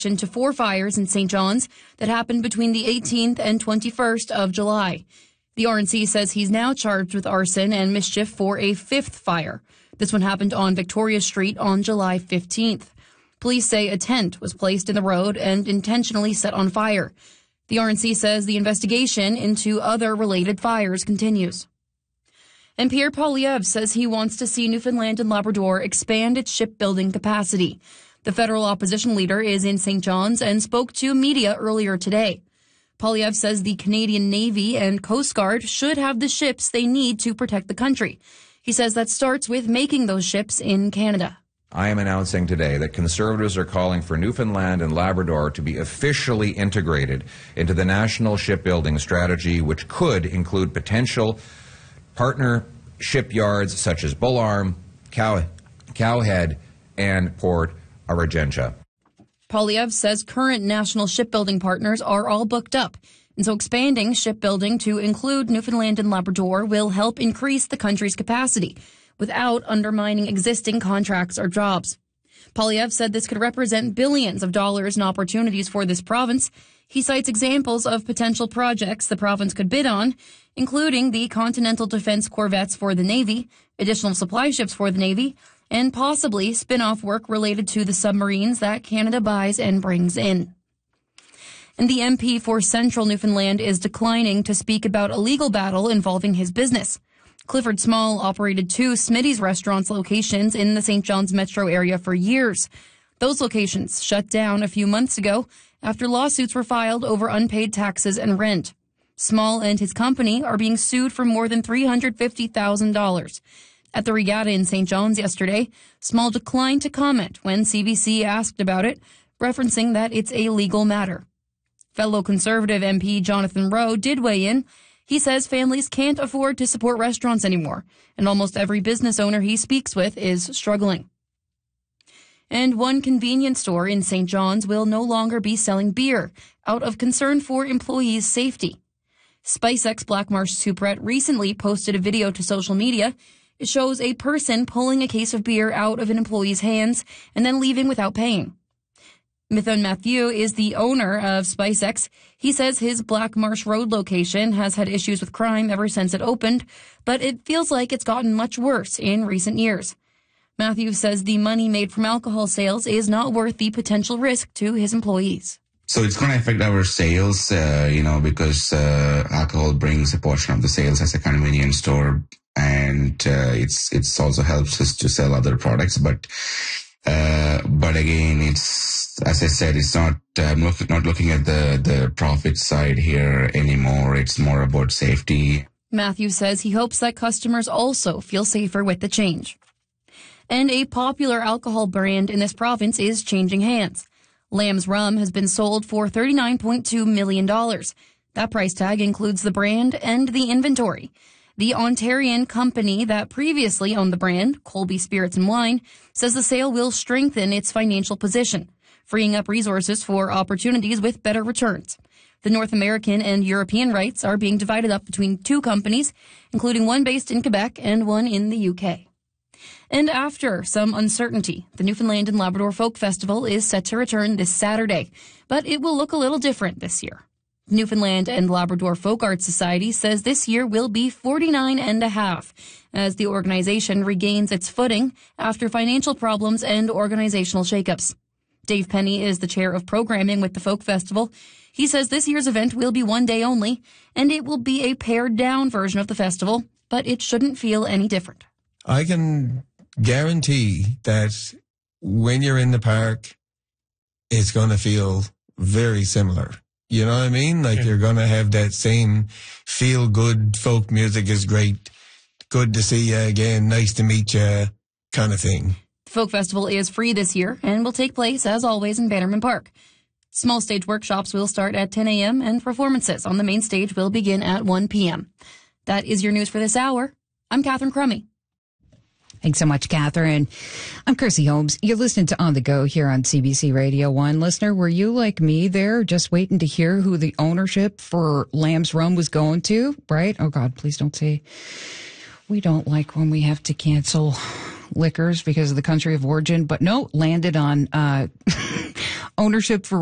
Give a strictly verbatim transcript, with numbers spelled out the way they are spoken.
to four fires in Saint John's that happened between the eighteenth and twenty-first of July. The R N C says he's now charged with arson and mischief for a fifth fire. This one happened on Victoria Street on July fifteenth. Police say a tent was placed in the road and intentionally set on fire. The R N C says the investigation into other related fires continues. And Pierre Poilievre says he wants to see Newfoundland and Labrador expand its shipbuilding capacity. The federal opposition leader is in Saint John's and spoke to media earlier today. Poilievre says the Canadian Navy and Coast Guard should have the ships they need to protect the country. He says that starts with making those ships in Canada. I am announcing today that Conservatives are calling for Newfoundland and Labrador to be officially integrated into the national shipbuilding strategy, which could include potential partner shipyards such as Bullarm, Cow- Cowhead, and Port Argentia. Poilievre says current national shipbuilding partners are all booked up, and so expanding shipbuilding to include Newfoundland and Labrador will help increase the country's capacity without undermining existing contracts or jobs. Poilievre said this could represent billions of dollars in opportunities for this province. He cites examples of potential projects the province could bid on, including the Continental Defense Corvettes for the Navy, additional supply ships for the Navy, and possibly spin-off work related to the submarines that Canada buys and brings in. And the M P for Central Newfoundland is declining to speak about a legal battle involving his business. Clifford Small operated two Smitty's restaurants locations in the Saint John's metro area for years. Those locations shut down a few months ago after lawsuits were filed over unpaid taxes and rent. Small and his company are being sued for more than three hundred fifty thousand dollars. At the regatta in Saint John's yesterday, Small declined to comment when C B C asked about it, referencing that it's a legal matter. Fellow Conservative M P Jonathan Rowe did weigh in. He says families can't afford to support restaurants anymore, and almost every business owner he speaks with is struggling. And one convenience store in Saint John's will no longer be selling beer out of concern for employees' safety. SpiceX Black Marsh Superette recently posted a video to social media. It shows a person pulling a case of beer out of an employee's hands and then leaving without paying. Mithun Matthew is the owner of SpiceX. He says his Black Marsh Road location has had issues with crime ever since it opened, but it feels like it's gotten much worse in recent years. Matthew says the money made from alcohol sales is not worth the potential risk to his employees. So it's going to affect our sales, uh, you know, because uh, alcohol brings a portion of the sales as a convenience store, and uh, it's it's also helps us to sell other products. But uh, but again, it's as I said, it's not I'm look, not looking at the the profit side here anymore. It's more about safety. Matthew says he hopes that customers also feel safer with the change. And a popular alcohol brand in this province is changing hands. Lamb's Rum has been sold for thirty-nine point two million dollars. That price tag includes the brand and the inventory. The Ontarian company that previously owned the brand, Colby Spirits and Wine, says the sale will strengthen its financial position, freeing up resources for opportunities with better returns. The North American and European rights are being divided up between two companies, including one based in Quebec and one in the U K. And after some uncertainty, the Newfoundland and Labrador Folk Festival is set to return this Saturday, but it will look a little different this year. Newfoundland and Labrador Folk Arts Society says this year will be forty-nine and a half, as the organization regains its footing after financial problems and organizational shakeups. Dave Penny is the chair of programming with the Folk Festival. He says this year's event will be one day only, and it will be a pared-down version of the festival, but it shouldn't feel any different. I can guarantee that when you're in the park, it's going to feel very similar. You know what I mean? Like, yeah. You're going to have that same feel-good, folk music is great, good to see you again, nice to meet you kind of thing. The Folk Festival is free this year and will take place, as always, in Bannerman Park. Small stage workshops will start at ten a.m. and performances on the main stage will begin at one p.m. That is your news for this hour. I'm Catherine Crummy. Thanks so much, Catherine. I'm Chrissy Holmes. You're listening to On the Go here on C B C Radio one. Listener, were you like me there, just waiting to hear who the ownership for Lamb's Rum was going to, right? Oh, God, please don't say. We don't like when we have to cancel liquors because of the country of origin. But no, landed on uh ownership for